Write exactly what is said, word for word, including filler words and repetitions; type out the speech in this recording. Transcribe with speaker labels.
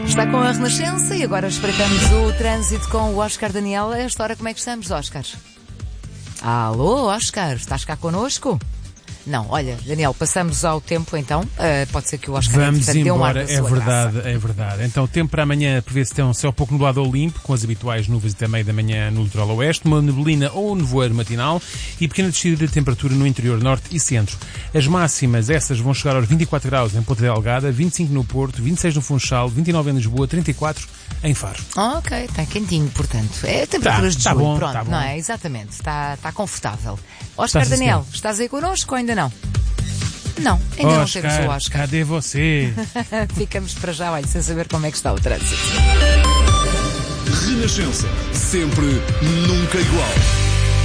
Speaker 1: Está com a Renascença e agora espreitamos o trânsito com o Oscar Daniel. A esta hora como é que estamos, Oscar? Alô, Oscar, estás cá connosco? Não, olha, Daniel, passamos ao tempo então. Uh, pode ser que o Oscar
Speaker 2: Vamos
Speaker 1: dê um ar
Speaker 2: embora,
Speaker 1: da
Speaker 2: é
Speaker 1: sua
Speaker 2: verdade,
Speaker 1: graça.
Speaker 2: é verdade. Então, o tempo para amanhã prevê-se ter um céu pouco nublado ou limpo, com as habituais nuvens até meio da manhã no litoral oeste, uma neblina ou nevoeiro matinal e pequena descida de temperatura no interior norte e centro. As máximas, essas vão chegar aos vinte e quatro graus em Ponta Delgada, vinte e cinco no Porto, vinte e seis no Funchal, vinte e nove em Lisboa, trinta e quatro em Faro.
Speaker 1: Oh, ok, está quentinho, portanto. É temperaturas
Speaker 2: Tá,
Speaker 1: de
Speaker 2: tá
Speaker 1: julho,
Speaker 2: bom,
Speaker 1: pronto,
Speaker 2: tá bom.
Speaker 1: não é? Exatamente, está, está confortável. Oscar
Speaker 2: Está, sim,
Speaker 1: Daniel,
Speaker 2: senhor.
Speaker 1: estás aí connosco ou ainda não? Não, ainda
Speaker 2: Oscar,
Speaker 1: não temos o Oscar.
Speaker 2: cadê você?
Speaker 1: Ficamos para já, olha, sem saber como é que está o trânsito.
Speaker 3: Renascença, sempre, nunca igual.